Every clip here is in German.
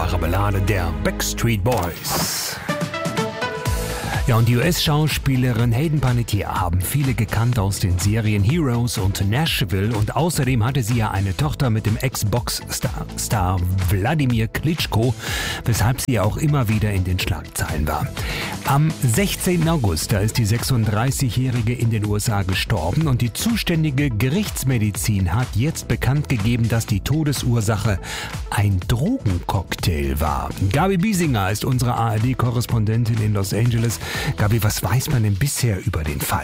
wunderbare Ballade der Backstreet Boys. Ja, und die US-Schauspielerin Hayden Panettiere haben viele gekannt aus den Serien Heroes und Nashville, und außerdem hatte sie ja eine Tochter mit dem Ex-Box-Star Wladimir Klitschko, weshalb sie auch immer wieder in den Schlagzeilen war. Am 16. August, da ist die 36-Jährige in den USA gestorben, und die zuständige Gerichtsmedizin hat jetzt bekannt gegeben, dass die Todesursache ein Drogencocktail war. Gabi Biesinger ist unsere ARD-Korrespondentin in Los Angeles. Gabi, was weiß man denn bisher über den Fall?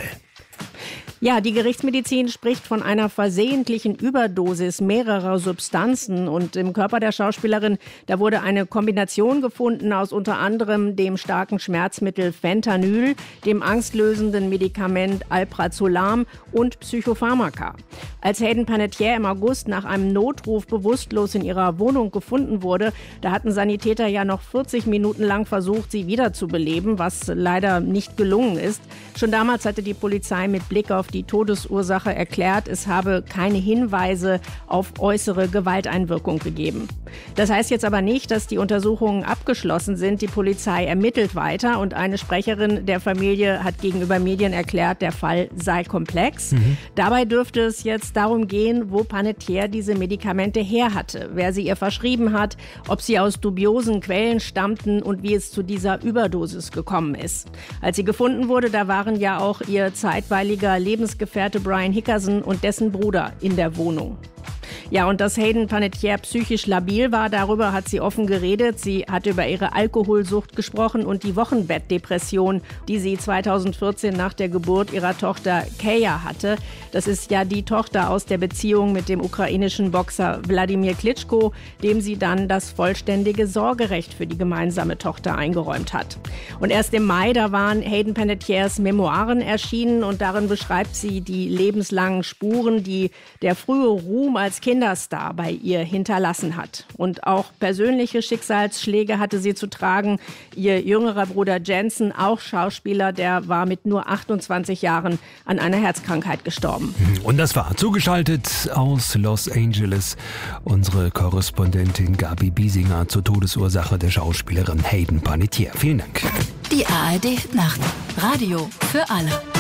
Ja, die Gerichtsmedizin spricht von einer versehentlichen Überdosis mehrerer Substanzen, und im Körper der Schauspielerin, da wurde eine Kombination gefunden aus unter anderem dem starken Schmerzmittel Fentanyl, dem angstlösenden Medikament Alprazolam und Psychopharmaka. Als Hayden Panettiere im August nach einem Notruf bewusstlos in ihrer Wohnung gefunden wurde, da hatten Sanitäter ja noch 40 Minuten lang versucht, sie wiederzubeleben, was leider nicht gelungen ist. Schon damals hatte die Polizei mit Blick auf die Todesursache erklärt, es habe keine Hinweise auf äußere Gewalteinwirkung gegeben. Das heißt jetzt aber nicht, dass die Untersuchungen abgeschlossen sind. Die Polizei ermittelt weiter, und eine Sprecherin der Familie hat gegenüber Medien erklärt, der Fall sei komplex. Dabei dürfte es jetzt darum gehen, wo Panettiere diese Medikamente her hatte, wer sie ihr verschrieben hat, ob sie aus dubiosen Quellen stammten und wie es zu dieser Überdosis gekommen ist. Als sie gefunden wurde, da waren ja auch ihr zeitweiliger Lebensgefährte Brian Hickerson und dessen Bruder in der Wohnung. Ja, und dass Hayden Panettiere psychisch labil war, darüber hat sie offen geredet. Sie hat über ihre Alkoholsucht gesprochen und die Wochenbettdepression, die sie 2014 nach der Geburt ihrer Tochter Kaya hatte. Das ist ja die Tochter aus der Beziehung mit dem ukrainischen Boxer Wladimir Klitschko, dem sie dann das vollständige Sorgerecht für die gemeinsame Tochter eingeräumt hat. Und erst im Mai, da waren Hayden Panettieres Memoiren erschienen, und darin beschreibt sie die lebenslangen Spuren, die der frühe Ruhm als Kinderstar bei ihr hinterlassen hat. Und auch persönliche Schicksalsschläge hatte sie zu tragen. Ihr jüngerer Bruder Jensen, auch Schauspieler, der war mit nur 28 Jahren an einer Herzkrankheit gestorben. Und das war zugeschaltet aus Los Angeles unsere Korrespondentin Gabi Biesinger zur Todesursache der Schauspielerin Hayden Panettiere. Vielen Dank. Die ARD Nacht. Radio für alle.